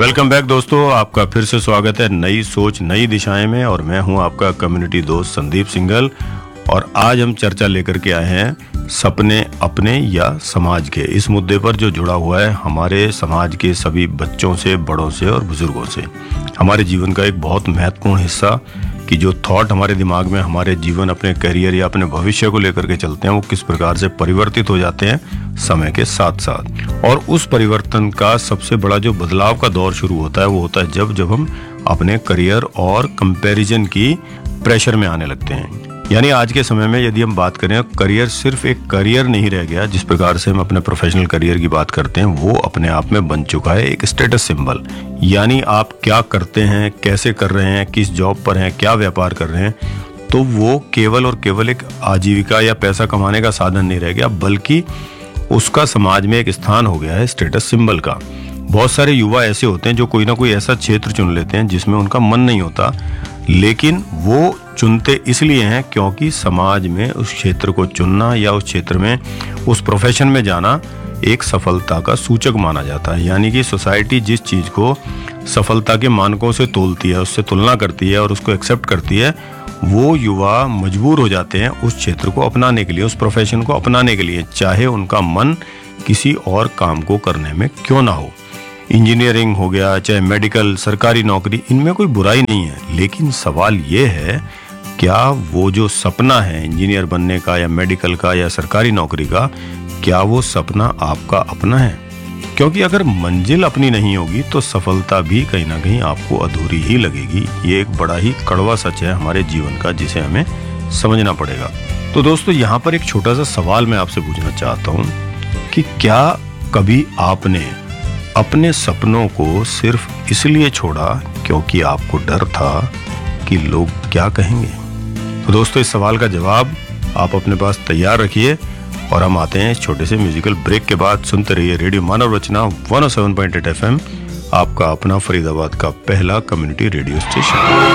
Welcome back दोस्तों, आपका फिर से स्वागत है नई सोच नई दिशाएं में। और मैं हूं आपका कम्युनिटी दोस्त संदीप सिंघल। और आज हम चर्चा लेकर के आए हैं सपने अपने या समाज के, इस मुद्दे पर जो जुड़ा हुआ है हमारे समाज के सभी बच्चों से, बड़ों से और बुजुर्गों से। हमारे जीवन का एक बहुत महत्वपूर्ण हिस्सा कि जो थॉट हमारे दिमाग में हमारे जीवन, अपने करियर या अपने भविष्य को लेकर के चलते हैं, वो किस प्रकार से परिवर्तित हो जाते हैं समय के साथ साथ। और उस परिवर्तन का सबसे बड़ा जो बदलाव का दौर शुरू होता है वो होता है जब हम अपने करियर और कंपैरिजन की प्रेशर में आने लगते हैं। यानी आज के समय में यदि हम बात करें, करियर सिर्फ एक करियर नहीं रह गया। जिस प्रकार से हम अपने प्रोफेशनल करियर की बात करते हैं वो अपने आप में बन चुका है एक स्टेटस सिंबल। यानी आप क्या करते हैं, कैसे कर रहे हैं, किस जॉब पर हैं, क्या व्यापार कर रहे हैं, तो वो केवल और केवल एक आजीविका या पैसा कमाने का साधन नहीं रह गया, बल्कि उसका समाज में एक स्थान हो गया है स्टेटस सिंबल का। बहुत सारे युवा ऐसे होते हैं जो कोई ना कोई ऐसा क्षेत्र चुन लेते हैं जिसमें उनका मन नहीं होता, लेकिन वो चुनते इसलिए हैं क्योंकि समाज में उस क्षेत्र को चुनना या उस क्षेत्र में, उस प्रोफेशन में जाना एक सफलता का सूचक माना जाता है। यानी कि सोसाइटी जिस चीज को सफलता के मानकों से तोलती है, उससे तुलना करती है और उसको एक्सेप्ट करती है, वो युवा मजबूर हो जाते हैं उस क्षेत्र को अपनाने के लिए, उस प्रोफेशन को अपनाने के लिए, चाहे उनका मन किसी और काम को करने में क्यों ना हो। इंजीनियरिंग हो गया, चाहे मेडिकल, सरकारी नौकरी, इनमें कोई बुराई नहीं है। लेकिन सवाल ये है, क्या वो जो सपना है इंजीनियर बनने का या मेडिकल का या सरकारी नौकरी का, क्या वो सपना आपका अपना है? क्योंकि अगर मंजिल अपनी नहीं होगी तो सफलता भी कहीं ना कहीं आपको अधूरी ही लगेगी। ये एक बड़ा ही कड़वा सच है हमारे जीवन का, जिसे हमें समझना पड़ेगा। तो दोस्तों, यहाँ पर एक छोटा सा सवाल मैं आपसे पूछना चाहता हूँ कि क्या कभी आपने अपने सपनों को सिर्फ इसलिए छोड़ा क्योंकि आपको डर था कि लोग क्या कहेंगे? तो दोस्तों, इस सवाल का जवाब आप अपने पास तैयार रखिए और हम आते हैं इस छोटे से म्यूजिकल ब्रेक के बाद। सुनते रहिए रेडियो मानव रचना 107.8 FM, आपका अपना फरीदाबाद का पहला कम्युनिटी रेडियो स्टेशन।